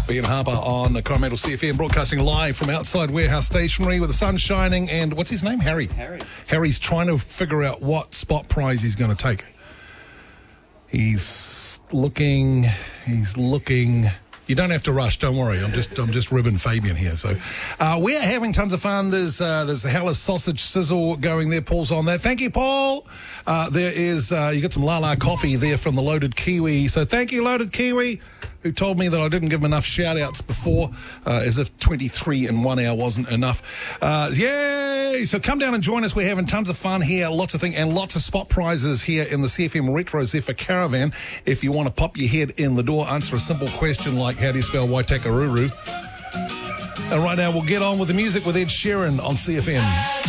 Ben Harper on the Coromandel CFM, broadcasting live from outside Warehouse Stationery with the sun shining. And what's his name? Harry. Harry's trying to figure out what spot prize he's going to take. He's looking. You don't have to rush. Don't worry. I'm just ribbing Fabian here. So we are having tons of fun. There's the Hallis sausage sizzle going there. Paul's on that. Thank you, Paul. There is you got some Lala coffee there from the Loaded Kiwi. So thank you, Loaded Kiwi, who told me that I didn't give him enough shout-outs before, as if 23 in 1 hour wasn't enough. Yay! So come down and join us. We're having tons of fun here, lots of things, and lots of spot prizes here in the CFM Retro Zephyr Caravan. If you want to pop your head in the door, answer a simple question like, how do you spell Waitakaruru? And right now, we'll get on with the music with Ed Sheeran on CFM.